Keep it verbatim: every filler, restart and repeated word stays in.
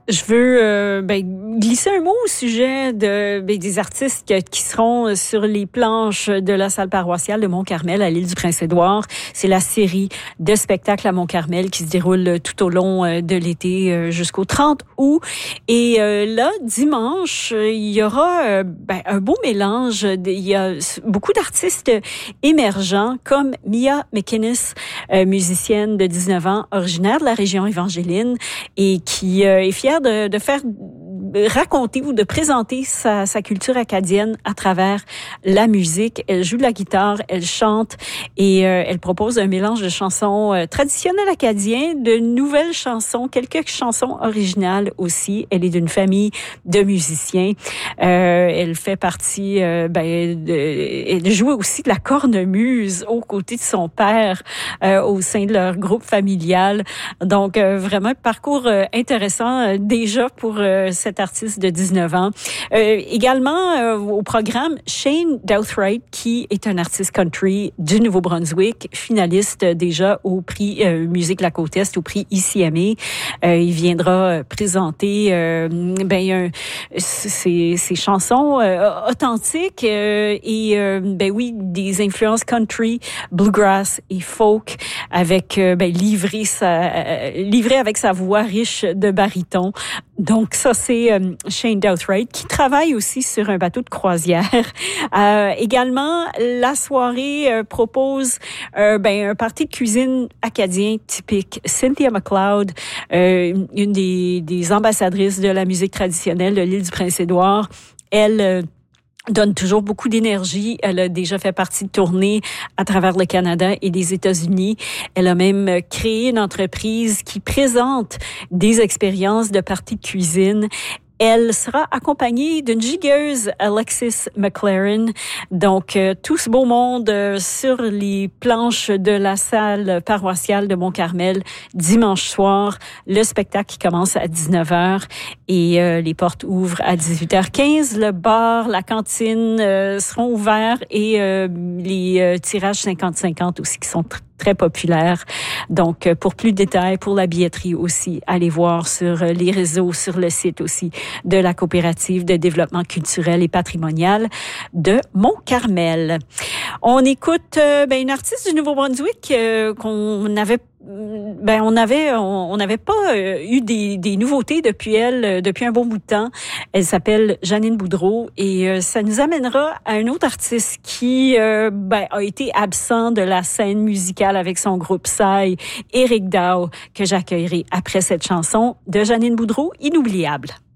Je veux euh, ben, glisser un mot au sujet de, ben, des artistes qui, qui seront sur les planches de la salle paroissiale de Mont-Carmel à l'île du Prince-Édouard. C'est la série de spectacles à Mont-Carmel qui se déroule tout au long de l'été jusqu'au trente août. Et euh, là, dimanche, il y aura euh, ben, un beau mélange. De, il y a beaucoup d'artistes émergents comme Mia McInnes, euh, musicienne de dix-neuf ans, originaire de la région évangéline et qui euh, est fière De, de faire raconter ou de présenter sa, sa culture acadienne à travers la musique. Elle joue de la guitare, elle chante et euh, elle propose un mélange de chansons euh, traditionnelles acadiennes, de nouvelles chansons, quelques chansons originales aussi. Elle est d'une famille de musiciens. Euh, elle fait partie, euh, ben, de, elle joue aussi de la cornemuse aux côtés de son père euh, au sein de leur groupe familial. Donc, euh, vraiment un parcours euh, intéressant euh, déjà pour euh, cet artiste de dix-neuf ans. Euh, également euh, au programme, Shane Douthwaite, qui est un artiste country du Nouveau-Brunswick, finaliste déjà au prix euh, Musique la Côte-Est, au prix I C M A. Euh, il viendra présenter euh, ben, un, ses, ses chansons euh, authentiques euh, et euh, ben oui, des influences country, bluegrass et folk avec euh, ben, livré, sa, euh, livré avec sa voix riche de baryton. Donc ça, c'est euh, Shane Douthwaite qui travaille aussi sur un bateau de croisière. Euh, également, la soirée euh, propose euh, ben, un party de cuisine acadien typique. Cynthia McLeod, euh, une des, des ambassadrices de la musique traditionnelle de l'île du Prince-Édouard, elle... Euh, donne toujours beaucoup d'énergie. Elle a déjà fait partie de tournées à travers le Canada et les États-Unis. Elle a même créé une entreprise qui présente des expériences de parties de cuisine. Elle sera accompagnée d'une gigueuse, Alexis McLaren. Donc, euh, tout ce beau monde euh, sur les planches de la salle paroissiale de Mont-Carmel dimanche soir. Le spectacle qui commence à dix-neuf heures et euh, les portes ouvrent à dix-huit heures quinze. Le bar, la cantine euh, seront ouverts et euh, les euh, tirages cinquante cinquante aussi qui sont très très populaire. Donc, pour plus de détails, pour la billetterie aussi, allez voir sur les réseaux, sur le site aussi de la coopérative de développement culturel et patrimonial de Mont-Carmel. On écoute euh, ben, une artiste du Nouveau-Brunswick euh, qu'on avait Ben, on avait, on n'avait pas euh, eu des, des nouveautés depuis elle, euh, depuis un bon bout de temps. Elle s'appelle Janine Boudreau et euh, ça nous amènera à un autre artiste qui euh, ben, a été absent de la scène musicale avec son groupe Psy, Éric Dow, que j'accueillerai après cette chanson de Janine Boudreau, Inoubliable.